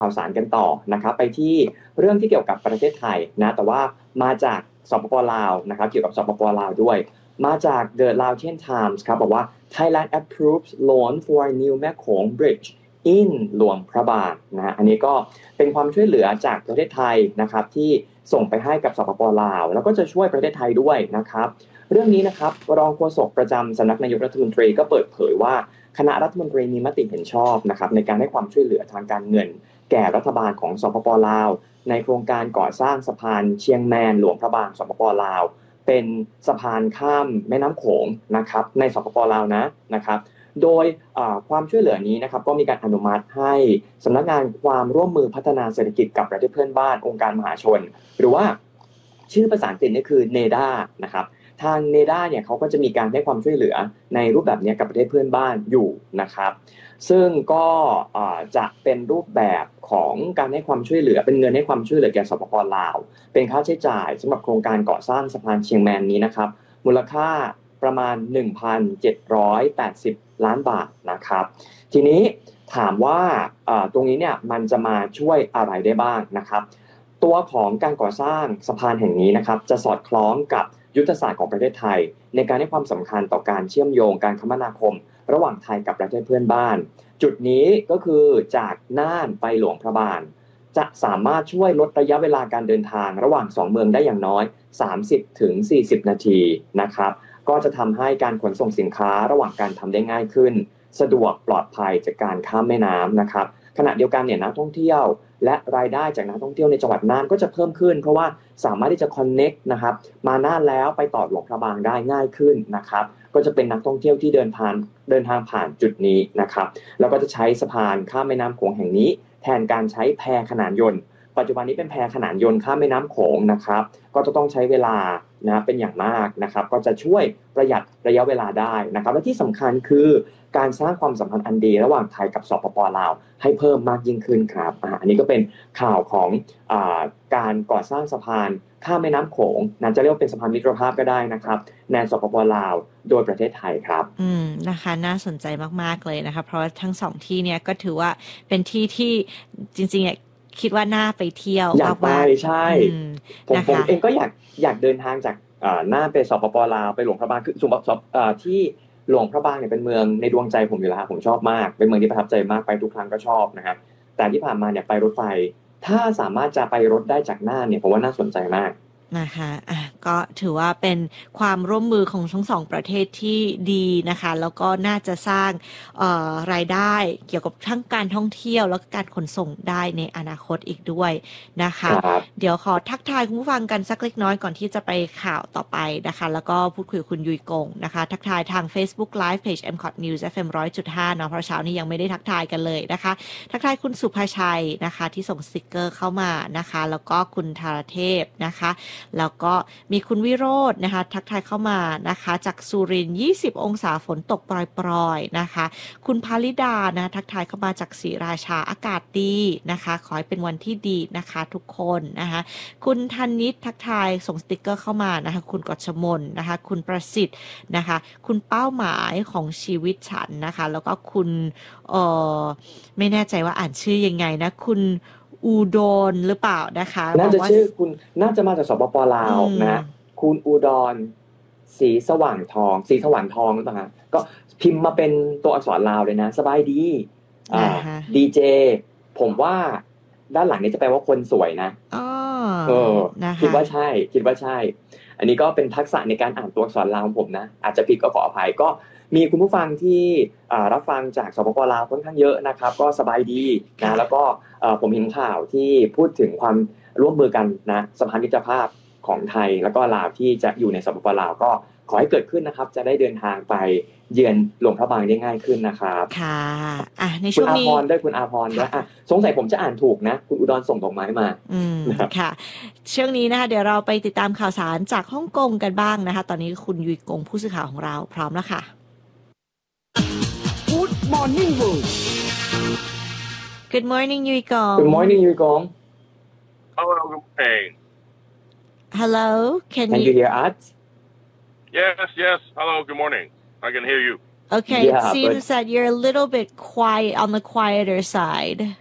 ข่าวสารกันต่อนะครับไปที่เรื่องที่เกี่ยวกับประเทศไทยนะแต่ว่ามาจากสปป.ลาวนะครับเกี่ยวกับสปป.ลาวด้วยมาจาก The Laotian Times ครับบอกว่า Thailand approves loan for new แม่โขง bridge in หลวงพระบางนะฮะอันนี้ก็เป็นความช่วยเหลือจากประเทศไทยนะครับที่ส่งไปให้กับสปป.ลาวแล้วก็จะช่วยประเทศไทยด้วยนะครับเรื่องนี้นะครับรองโฆษกประจำสำนักนายกรัฐมนตรีก็เปิดเผยว่าคณะรัฐมนตรีมีมติเห็นชอบนะครับในการให้ความช่วยเหลือทางการเงินแก่รัฐบาลของสปป.ลาวในโครงการก่อสร้างสะพานเชียงแมนหลวงพระบางสปป.ลาวเป็นสะพานข้ามแม่น้ำโขงนะครับในสปป.ลาวนะครับโดยความช่วยเหลือนี้นะครับก็มีการอนุมัติให้สำนักงานความร่วมมือพัฒนาเศรษฐกิจกับประเทศเพื่อนบ้านองค์การมหาชนหรือว่าชื่อภาษาอังกฤษนี่คือ NEDA นะครับทาง NEDA เนี่ยเขาก็จะมีการให้ความช่วยเหลือในรูปแบบนี้กับประเทศเพื่อนบ้านอยู่นะครับซึ่งก็จะเป็นรูปแบบของการให้ความช่วยเหลือเป็นเงินให้ความช่วยเหลือแก่สปป.ลาวเป็นค่าใช้จ่ายสำหรับโครงการก่อสร้างสะพานเชียงแมนนี้นะครับมูลค่าประมาณ 1,780 ล้านบาทนะครับทีนี้ถามว่าตรงนี้เนี่ยมันจะมาช่วยอะไรได้บ้างนะครับตัวของการก่อสร้างสะพานแห่งนี้นะครับจะสอดคล้องกับยุทธศาสตร์ของประเทศไทยในการให้ความสำคัญต่อการเชื่อมโยงการคมนาคมระหว่างไทยกับประเทศเพื่อนบ้านจุดนี้ก็คือจากน่านไปหลวงพระบางจะสามารถช่วยลดระยะเวลาการเดินทางระหว่าง2เมืองได้อย่างน้อย 30-40 นาทีนะครับก็จะทำให้การขนส่งสินค้าระหว่างการทำได้ง่ายขึ้นสะดวกปลอดภัยจากการข้ามแม่น้ำนะครับขณะเดียวกันเนี่ยนักท่องเที่ยวและรายได้จากนักท่องเที่ยวในจังหวัดน่านก็จะเพิ่มขึ้นเพราะว่าสามารถที่จะคอนเน็กนะครับมาน่านแล้วไปต่อหลวงพระบางได้ง่ายขึ้นนะครับก็จะเป็นนักท่องเที่ยวที่เดินทางผ่านจุดนี้นะครับแล้วก็จะใช้สะพานข้ามแม่น้ำโขงแห่งนี้แทนการใช้แพขนานยนต์ปัจจุบันนี้เป็นแพขนานยนต์ข้ามแม่น้ำโขงนะครับก็จะต้องใช้เวลานะเป็นอย่างมากนะครับก็จะช่วยประหยัดระยะเวลาได้นะครับและที่สำคัญคือการสร้างความสัมพันธ์อันดีระหว่างไทยกับสปป.ลาวให้เพิ่มมากยิ่งขึ้นครับอันนี้ก็เป็นข่าวของการก่อสร้างสะพานข้ามแม่น้ำโขงนั้นจะเรียกว่าเป็นสะพานมิตรภาพก็ได้นะครับในสปป.ลาวโดยประเทศไทยครับนะคะน่าสนใจมากๆเลยนะคะเพราะทั้งสองที่เนี่ยก็ถือว่าเป็นที่ที่จริงๆเนี่ยคิดว่าน่าไปเที่ยวอยากไปใช่ผมเองก็อยากเดินทางจากน่านไปสปป.ลาวไปหลวงพระบางคือที่หลวงพระบางเนี่ยเป็นเมืองในดวงใจผมอยู่แล้วผมชอบมากเป็นเมืองที่ประทับใจมากไปทุกครั้งก็ชอบนะครับแต่ที่ผ่านมาเนี่ยไปรถไฟถ้าสามารถจะไปรถได้จากน่านเนี่ยผมว่าน่าสนใจมากนะคะก็ถือว่าเป็นความร่วมมือของทั้งสองประเทศที่ดีนะคะแล้วก็น่าจะสร้างรายได้เกี่ยวกับทั้งการท่องเที่ยวแล้วก็การขนส่งได้ในอนาคตอีกด้วยนะคะเดี๋ยวขอทักทายคุณผู้ฟังกันสักเล็กน้อยก่อนที่จะไปข่าวต่อไปนะคะแล้วก็พูดคุยกับคุณยุ้ยกงนะคะทักทายทาง Facebook Live Page MCOT News FM 100.5 เนาะเพราะเช้านี้ยังไม่ได้ทักทายกันเลยนะคะทักทายคุณสุภาชัยนะคะที่ส่งสติกเกอร์เข้ามานะคะแล้วก็คุณธารเทพนะคะแล้วก็มีคุณวิโรจน์นะคะทักทายเข้ามานะคะจากสุรินทร์20 องศาฝนตกปรอยๆนะคะคุณภาริดานะทักทายเข้ามาจากศรีราชาอากาศดีนะคะขอให้เป็นวันที่ดีนะคะทุกคนนะคะคุณธนิตทักทายส่งสติกเกอร์เข้ามานะคะคุณกฤษมนนะคะคุณประสิทธิ์นะคะคุณเป้าหมายของชีวิตฉันนะคะแล้วก็คุณไม่แน่ใจว่าอ่านชื่อยังไงนะคุณอุดรหรือเปล่านะคะน่าจะชื่อคุณน่าจะมาจากสปป.ลาวนะคุณอุดรสีสว่างทองหรือเปล่าฮะก็พิมพ์มาเป็นตัวอักษรลาวเลยนะสบายดีดีเจผมว่าด้านหลังนี้จะแปลว่าคนสวยนะคิดว่าใช่อันนี้ก็เป็นทักษะในการอ่านตัวอักษรลาวของผมนะอาจจะผิดก็ขออภัยก็มีคุณผู้ฟังที่รับฟังจากสปป.ลาวค่อนข้างเยอะนะครับก็สบายดีนะแล้วก็ผมเห็นข่าวที่พูดถึงความร่วมมือกันนะสะพานมิตรภาพของไทยแล้วก็ลาวที่จะอยู่ในสปป.ลาวก็ขอให้เกิดขึ้นนะครับจะได้เดินทางไปเยือนหลวงพระบางได้ง่ายขึ้นนะครับค่ะในช่วงนี้คุณอาพรด้วยสงสัยผมจะอ่านถูกนะคุณอุดรส่งดอกไม้มาค่ะช่วงนี้นะคะเดี๋ยวเราไปติดตามข่าวสารจากฮ่องกงกันบ้างนะคะตอนนี้คุณยุ้ยกงผู้สื่อข่าวของเราพร้อมแล้วค่ะ Good morning world Good morning ยุ้ยกง Good morning ยุ้ยกง Hello, good morning. Hello, can you hear us? Yes. Hello, good morning. I can hear you. Okay, it seems that you're a little bit quiet on the quieter side.